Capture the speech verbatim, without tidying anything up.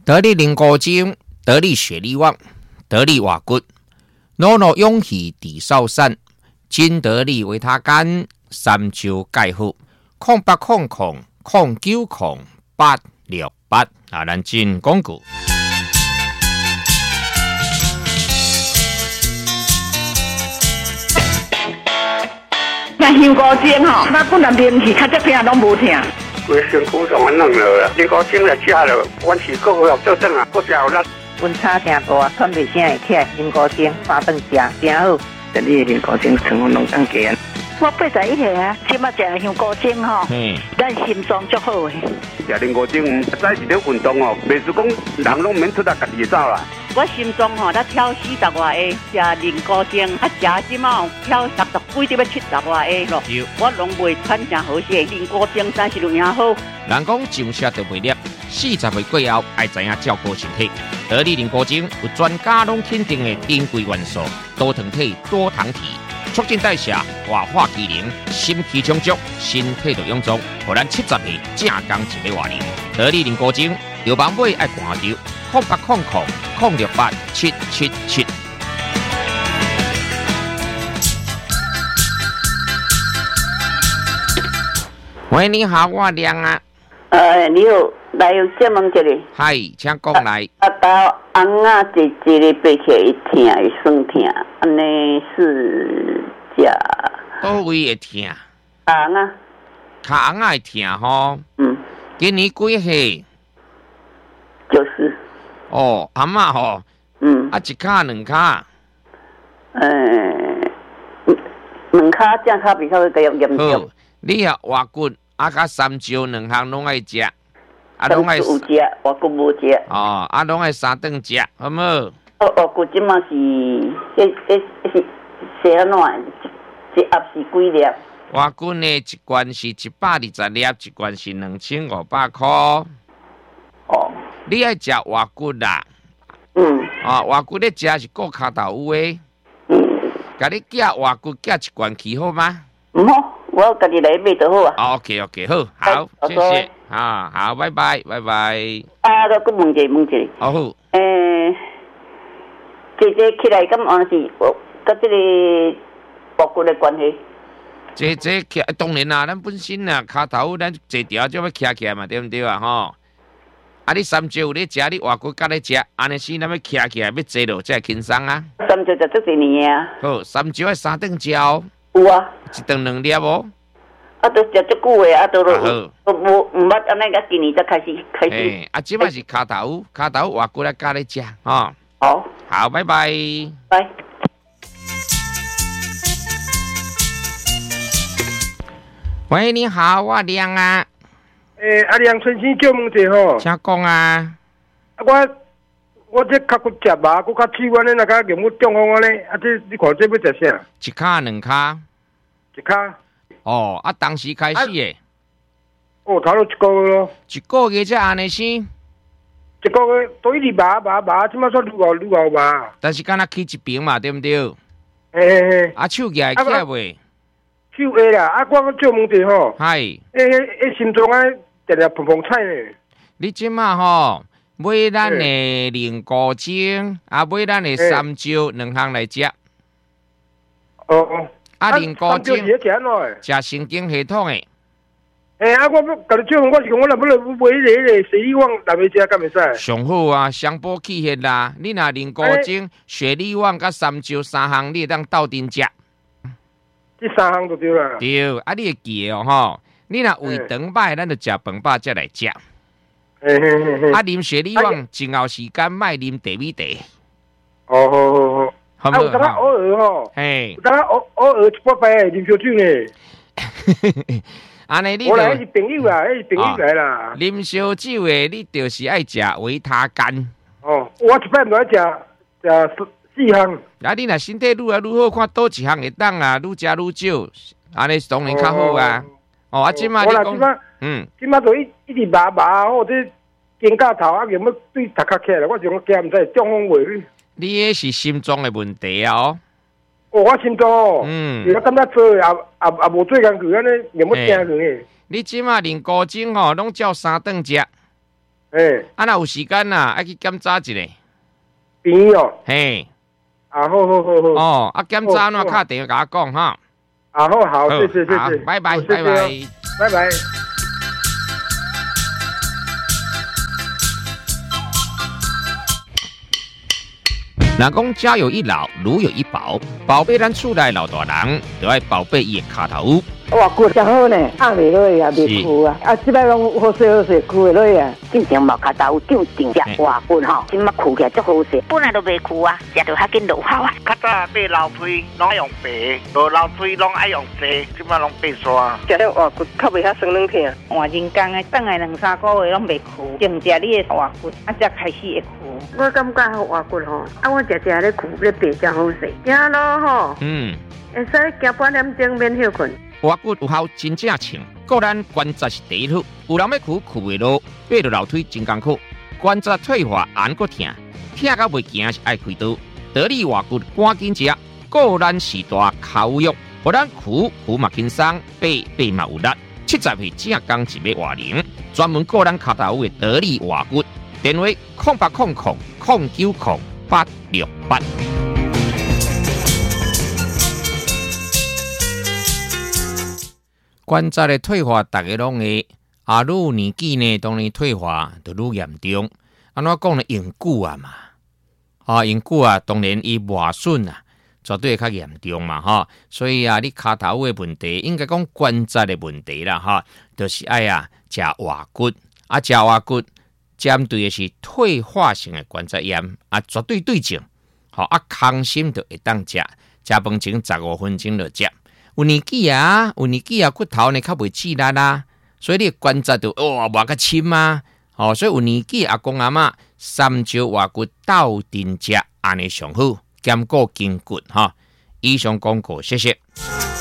得力灵果精，得力血力旺，得力瓦骨，诺诺勇气地少散，金得力维他干，三九钙护，空八空空空九空八六八啊！咱进广告。 那香菇精吼，那本来名气较这片拢无听。 规身躯上软了，香菇精来食了，阮是个个做阵啊，不食有力。 温差真大，喘袂声会起来，香菇精三顿食真好。 这里的香菇精成分拢更低。 我八十一岁啊，即马食香菇精吼，咱心脏足好诶。 食香菇精，早是咧运动哦，袂是讲人拢免出来家己走啦。 我心脏吼，才跳四十外下，食灵菇精，啊食即马跳六十几，要七十外下咯。我拢袂喘真好势，灵菇精真是有影好。 人讲上车就袂粒，四十岁过后爱知影照顾身体。得力灵菇精有专家拢肯定的珍贵元素，多糖体、多糖体，促进代谢、活化机能、心气充足，身体就臃肿，互咱七十岁正刚一个活龄。得力灵菇精，有网买爱看着。空八空空空六八七七七。喂，你好，我亮啊。 呃，你好，来有这问一个。 嗨，请讲来。 啊，到红啊，一一个背起来会痛，会酸痛，安尼是食。 倒位会痛？ 红啊。 卡红啊会痛吼。嗯。今年几岁？ 九十。 哦，阿嬷吼，嗯，啊一卡两卡， 呃，两卡正卡比较个严严重。 你啊活骨啊甲三椒两项拢爱食，啊拢爱有食，活骨无食。 哦，啊拢爱三顿食，好无？哦， 活骨即嘛是，迄迄是是安怎？一盒是几粒？ 活骨呢，一罐是一百二十粒，一罐是两千五百块。哦。你爱食活骨啦，嗯，啊，活骨咧食是顾骹头有诶，嗯，甲你寄活骨寄一罐去好吗？ 唔好，我家己来买就好啊。 OK OK， 好，好，谢谢，啊，好，拜拜，拜拜。 啊，再问一个，问一个。 好。 诶，姐姐起来咁安是，甲这个活骨的关系？ 姐姐起，当然啦，咱本身啊，骹头咱坐条就要徛起来嘛，对毋对啊？吼。啊！你三椒有咧食，你活骨甲咧食，安尼时咱要徛起来要坐落才会轻松啊。 三椒食足几年啊？ 好，三椒爱三顿食哦。 有啊。 一顿两粒哦。 啊，都食足久诶，啊，都都都无毋捌安尼，甲今年才开始开始。 诶，啊，即摆是骹头，骹头活骨来甲咧食，吼。 好。 好，拜拜。 拜。 喂，你好，我亮啊。 诶，阿亮先生叫问者吼， 请讲啊。 我我这脚骨食麻，骨较气，我呢那个用我中风我呢，啊这你看这要食啥？ 一卡两卡？ 一卡。 哦，啊，当时开始诶。 哦，头了一个月咯。 一个月才安尼先。 一个月都一直麻麻麻，即马说愈熬愈熬麻。 但是敢若起一边嘛，对毋对？ 嘿嘿嘿。 啊，手举会起来袂？ 手会啦，啊，我叫问者吼。 嗨。 诶诶诶，心脏啊。定定碰碰菜呢？ 你即马吼买咱的灵菇精，啊买咱的三椒两项来食。 哦哦。 啊灵菇精食神经系统的。 诶啊！我要甲你讲，我是讲我若要来买迄个血力旺来要食，敢会使？ 上好啊，双补气血啦！你若灵菇精、血力旺甲三椒三项，你会当斗阵食。 这三项就对啦。 对，啊你会记哦吼。你若胃肠歹，咱就食饭饱才来食。啊，啉血力旺，前后时间莫啉茶米茶。 哦好好好。啊，有当偶尔吼， 嘿， 有当偶偶尔一摆摆啉烧酒呢。 安尼你， 我来是朋友啦，迄是朋友来啦。 啉烧酒诶，你就是爱食维他干。 哦，我一摆就爱食食四项。 啊，你若身体愈来愈好，看倒一项会当啊，愈食愈少，安尼当然较好啊。哦，啊，即马你讲，嗯， 即马就一一直麻麻，或者肩胛头啊，有要对头壳起来，我想我惊毋知中风袂。 你迄是心脏的问题啊！哦， 哦，我心脏哦，嗯，我感觉做也也也无做工具，安尼有要惊去诶。 你即马灵菇精吼，拢照三顿食。 诶， 啊，若有时间呐，爱去检查一下。 病哦。 嘿。 啊，好好好好。 哦，啊，检查喏，敲电话甲我讲哈。 啊，好好，谢谢谢谢， 拜拜拜拜拜拜。 人讲家有一老，如有一宝，宝贝咱厝内老大人，就爱宝贝伊的骹头。 哇，骨真好呢，压袂落去也袂枯啊，啊，即摆拢好势好势，枯袂落去啊。 进前毛骹头长长只活骨吼，即马枯起来足好势，本来都袂枯啊，食着较紧落效啊。 较早买老水拢爱用白，无老水拢爱用细，即马拢白刷。 食了活骨较袂遐酸软疼。 换人工的，等来两三个月拢袂枯，净食你的活骨，啊才开始会枯。 我感觉好活骨吼，啊我食食咧枯咧白真好势，行咯吼。 嗯， 会使行半点钟免休困。 活骨有效真正称，个咱关节是第一好，有人要枯枯袂落，爬落楼梯真艰苦，关节退化按个疼，疼到袂行是爱开刀。得力活骨赶紧食，个咱时大口肉，互咱枯枯嘛轻松，爬爬嘛有力。七十岁正刚一要活龄，专门个咱骹头的得力活骨，电话空八空空空九空八六八。关节的退化，大家拢会啊，愈有年纪呢，当然退化就愈严重。安怎讲呢？用久啊嘛，啊用久啊，当然伊磨损啊，绝对会较严重嘛，哈。所以啊，你骹头的问题，应该讲关节的问题啦，哈，就是爱啊，食活骨，啊食活骨，针对的是退化性的关节炎，啊绝对对症。好啊，康心就会当食，食饭前十五分钟就食。有年纪啊，有年纪啊，骨头呢较袂刺力啦，所以你关节就哇磨较深啊。哦，所以有年纪阿公阿嬷三招活骨斗阵食，安尼上好，兼顾筋骨哈。以上广告，谢谢。